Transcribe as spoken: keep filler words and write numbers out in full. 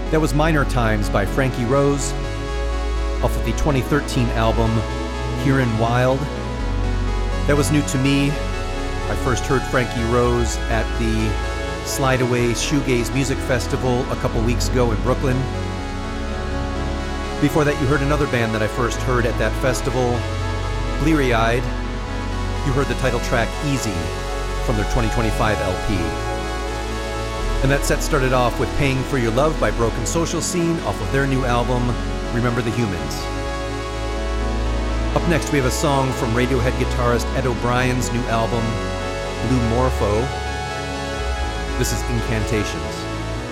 That was Minor Times by Frankie Rose off of the twenty thirteen album Kieran Wilde. That was new to me. I first heard Frankie Rose at the Slide Away Shoegaze Music Festival a couple weeks ago in Brooklyn. Before that, you heard another band that I first heard at that festival, Bleary Eyed. You heard the title track Easy from their twenty twenty-five L P. And that set started off with Paying for Your Love by Broken Social Scene off of their new album, Remember the Humans. Up next, we have a song from Radiohead guitarist Ed O'Brien's new album, Blue Morpho. This is Incantations.